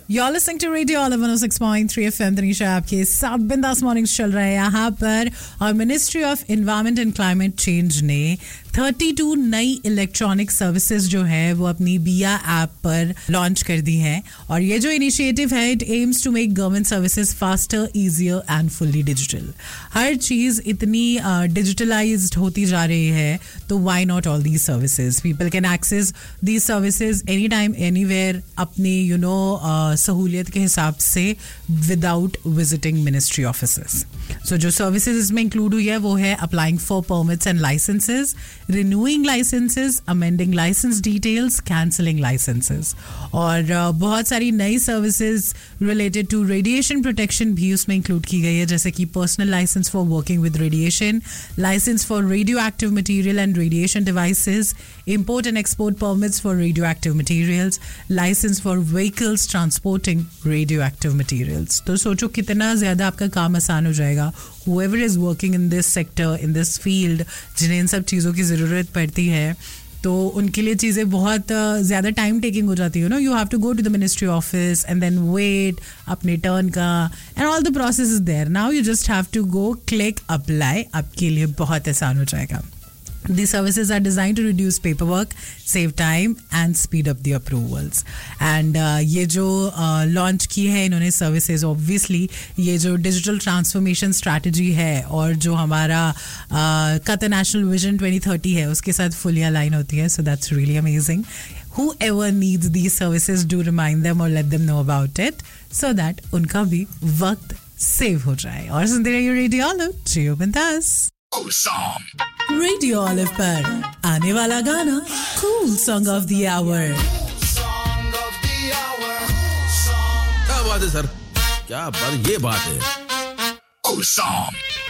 You're listening to Radio Olive 106.3 FM. Tanisha आपके साथ बिंदास मॉर्निंग्स चल रहा है यहाँ पर और ministry of environment and climate change ने 32 नई इलेक्ट्रॉनिक सर्विसेज जो है वो अपनी बिया ऐप पर लॉन्च कर दी हैं और ये जो इनिशिएटिव है it aims to make government services faster easier and fully digital. हर चीज़ इतनी डिजिटलाइज्ड होती जा रही है तो why not all these services. People can access these services any time anywhere अपनी सहूलियत के हिसाब से विदाउट विजिटिंग मिनिस्ट्री ऑफिसेस. सो जो सर्विसेज इसमें इंक्लूड हुई है वो है applying for permits and licences, renewing licenses, amending license details, cancelling licenses. और बहुत सारी नई services related to radiation protection भी उसमें इंक्लूड की गई है, जैसे कि personal licence for working with radiation, licence for radio active material and radiation devices, import and export permits for radioactive materials, license for vehicles transporting radioactive materials. तो सोचो कितना ज़्यादा आपका काम आसान हो जाएगा. Whoever is working in this sector, in this field, जिन्हें इन सब चीज़ों की ज़रूरत पड़ती है तो उनके लिए चीज़ें बहुत ज़्यादा टाइम टेकिंग हो जाती है. You have to go to the ministry office and then wait अपने टर्न का and all the process is there. Now you just have to go click apply. आपके लिए बहुत आसान हो जाएगा. These services are designed to reduce paperwork, save time and speed up the approvals. And ये जो launch की है इन्होंने services, obviously ये जो digital transformation strategy है और जो हमारा Qatar National Vision 2030 है उसके साथ fully align होती है. So that's really amazing. Whoever needs these services, do remind them or let them know about it so that उनका भी वक्त save हो जाए. और सुनते रहिए रेडियो ऑलिव, जियो बिंदास. रेडियो ऑलिव पर आने वाला गाना cool song of the our. क्या बात है सर, क्या बात, ये बात है.